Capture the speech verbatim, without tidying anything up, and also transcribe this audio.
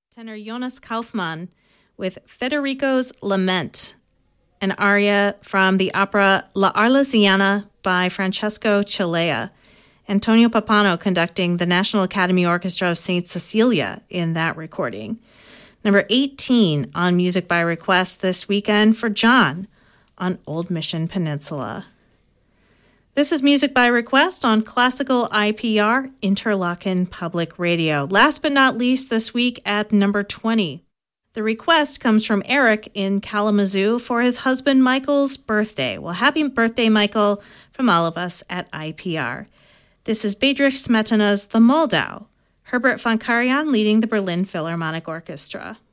Tenor Jonas Kaufmann with Federico's Lament, an aria from the opera La Arlesiana by Francesco Cilea. Antonio Pappano conducting the National Academy Orchestra of Saint Cecilia in that recording. Number eighteen on Music by Request this weekend for John on Old Mission Peninsula. This is Music by Request on Classical I P R, Interlochen Public Radio. Last but not least this week at number twenty. The request comes from Eric in Kalamazoo for his husband Michael's birthday. Well, happy birthday, Michael, from all of us at I P R. This is Bedřich Smetana's The Moldau, Herbert von Karajan leading the Berlin Philharmonic Orchestra.